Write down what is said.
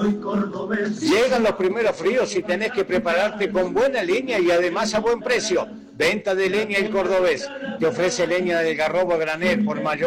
soy cordobés. Llegan los primeros fríos y tenés que prepararte con buena leña y además a buen precio. Venta de leña El Cordobés. Te ofrece leña del Garrobo a granel por mayor